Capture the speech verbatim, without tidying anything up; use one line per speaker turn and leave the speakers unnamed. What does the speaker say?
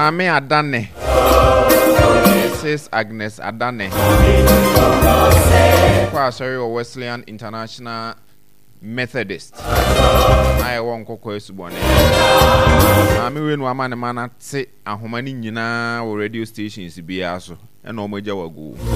Mami Adane. Sis Agnes Adane. Sorry, Wesleyan International Methodist. I won't go to Bonnet. Mami win one man, a man at say a homani, you know, radio stations be also, and no major go.